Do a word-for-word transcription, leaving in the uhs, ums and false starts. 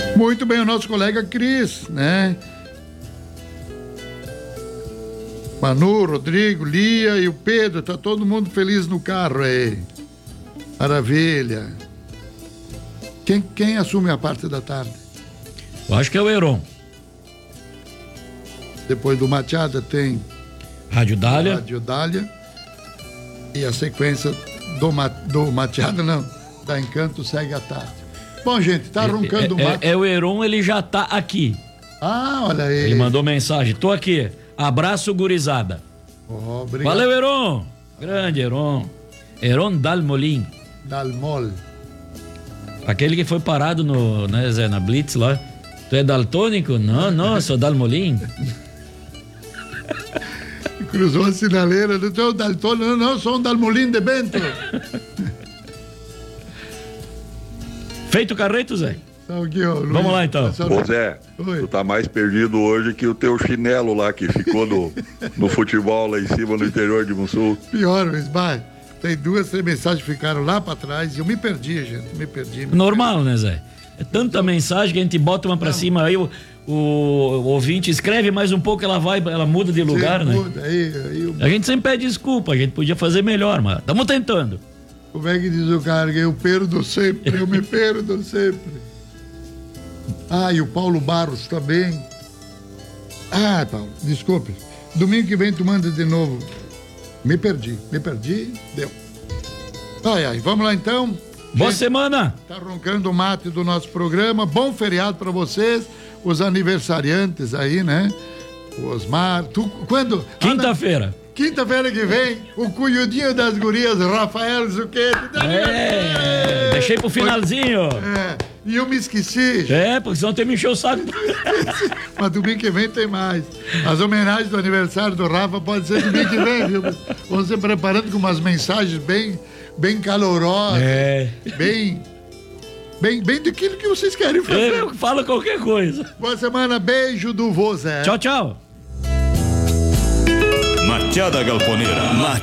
Muito bem, o nosso colega Cris, né? Manu, Rodrigo, Lia e o Pedro, tá todo mundo feliz no carro aí. Maravilha. Quem, quem assume a parte da tarde? Eu acho que é o Heron. Depois do Machada tem Rádio Dália. Rádio Dália. E a sequência do, do Machada, não, da Encanto segue à tarde. Bom, gente, tá roncando o é, mato. É, é o Heron, ele já tá aqui. Ah, olha aí. Ele mandou mensagem, tô aqui. Abraço, gurizada. Oh, obrigado. Valeu, Heron. Grande Heron. Heron Dalmolin. Dalmol. Aquele que foi parado no, né, Zé, na Blitz lá. Tu é daltônico? Não, não, sou Dalmolin. Cruzou a sinaleira, não sou daltônico, não, não, sou um Dalmolin de Bento. Feito o carreto, Zé? Aqui, ó, Luiz, vamos lá, então. Ô Zé, Oi. Tu tá mais perdido hoje que o teu chinelo lá que ficou no, no futebol lá em cima no interior de Mussul. Pior, Luiz, vai. Tem duas, três mensagens que ficaram lá pra trás e eu me perdi, gente, me perdi. Me Normal, perdi. né, Zé? É tanta mensagem que a gente bota uma pra Não. cima, aí o, o, o ouvinte escreve mais um pouco, ela vai, ela muda de lugar, Sim, né? Muda, aí, aí eu... A gente sempre pede desculpa, a gente podia fazer melhor, mas estamos tentando. Como é que diz o cara? Eu perdo sempre, eu me perdo sempre. Ah, e o Paulo Barros também. Ah, Paulo, desculpe. Domingo que vem tu manda de novo. Me perdi, me perdi, deu. Ai, ai, vamos lá então. Boa Gente, semana. Tá roncando o mate do nosso programa. Bom feriado pra vocês, os aniversariantes aí, né? O Osmar, tu, quando? Quinta-feira. Quinta-feira que vem, o cunhudinho das gurias, Rafael Zucchetti. É, deixei pro finalzinho. É, e eu me esqueci. É, porque senão tem me encher o saco. Mas domingo que vem tem mais. As homenagens do aniversário do Rafa pode ser domingo que vem, viu? Vamos se preparando com umas mensagens bem, bem calorosas. É. Bem... Bem, bem daquilo que vocês querem fazer. Eu falo qualquer coisa. Boa semana, beijo do vô Zé. Tchau, tchau. Machada Galponeira.